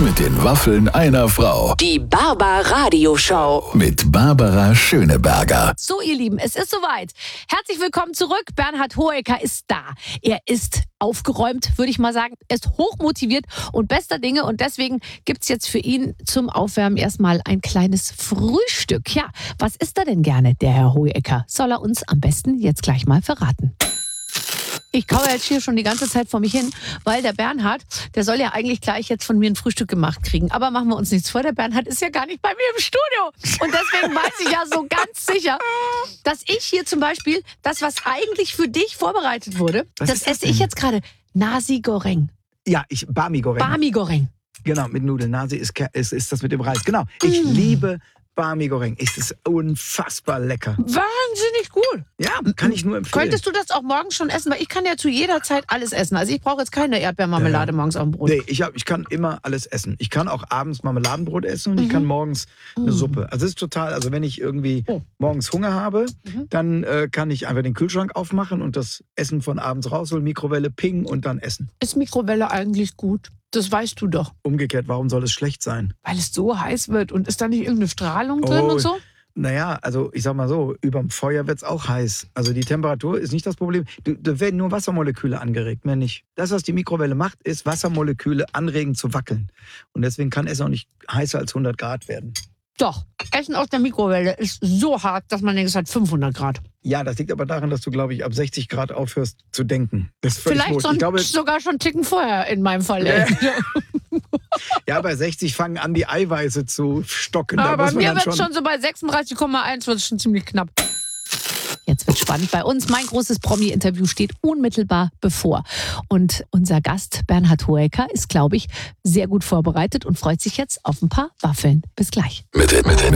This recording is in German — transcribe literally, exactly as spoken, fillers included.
Mit den Waffeln einer Frau. Die Barbara-Radio-Show. Mit Barbara Schöneberger. So, ihr Lieben, es ist soweit. Herzlich willkommen zurück. Bernhard Hoëcker ist da. Er ist aufgeräumt, würde ich mal sagen. Er ist hochmotiviert und bester Dinge. Und deswegen gibt's jetzt für ihn zum Aufwärmen erstmal ein kleines Frühstück. Ja, was isst er denn gerne, der Herr Hoëcker? Soll er uns am besten jetzt gleich mal verraten. Ich kaue jetzt hier schon die ganze Zeit vor mich hin, weil der Bernhard, der soll ja eigentlich gleich jetzt von mir ein Frühstück gemacht kriegen. Aber machen wir uns nichts vor, der Bernhard ist ja gar nicht bei mir im Studio. Und deswegen weiß ich ja so ganz sicher, dass ich hier zum Beispiel das, was eigentlich für dich vorbereitet wurde, Was das ist das esse ich denn? jetzt gerade. Nasi Goreng. Ja, ich Bami Goreng. Bami Goreng. Genau, mit Nudeln. Nasi ist, ke- ist, ist das mit dem Reis. Genau. Ich Mm. liebe Bami Goreng. Es ist unfassbar lecker. Wahnsinnig gut. Ja, kann ich nur empfehlen. Könntest du das auch morgens schon essen? Weil ich kann ja zu jeder Zeit alles essen. Also ich brauche jetzt keine Erdbeermarmelade Ja. morgens auf dem Brot. Nee, ich, hab, ich kann immer alles essen. Ich kann auch abends Marmeladenbrot essen und ich kann morgens eine Mhm. Suppe. Also es ist total, also wenn ich irgendwie Oh. morgens Hunger habe, Mhm. dann äh, kann ich einfach den Kühlschrank aufmachen und das Essen von abends rausholen, Mikrowelle ping und dann essen. Ist Mikrowelle eigentlich gut? Das weißt du doch. Umgekehrt, warum soll es schlecht sein? Weil es so heiß wird. Und ist da nicht irgendeine Strahlung drin Oh. und so? Naja, also ich sag mal so, überm Feuer wird's auch heiß. Also die Temperatur ist nicht das Problem. Du- Da werden nur Wassermoleküle angeregt, mehr nicht. Das, was die Mikrowelle macht, ist Wassermoleküle anregen zu wackeln. Und deswegen kann es auch nicht heißer als hundert Grad werden. Doch. Essen aus der Mikrowelle ist so hart, dass man denkt, es hat fünfhundert Grad. Ja, das liegt aber daran, dass du, glaube ich, ab sechzig Grad aufhörst zu denken. Das ist völlig Vielleicht wurscht. so Ich glaube, sogar schon einen Ticken vorher in meinem Fall. Ja. ey. ja, bei sechzig fangen an, die Eiweiße zu stocken. Da Aber bei muss man mir dann wird schon so bei sechsunddreißig Komma eins wird es schon ziemlich knapp. Jetzt wird spannend bei uns. Mein großes Promi-Interview steht unmittelbar bevor. Und unser Gast Bernhard Hoëcker ist, glaube ich, sehr gut vorbereitet und freut sich jetzt auf ein paar Waffeln. Bis gleich. Mit den, mit den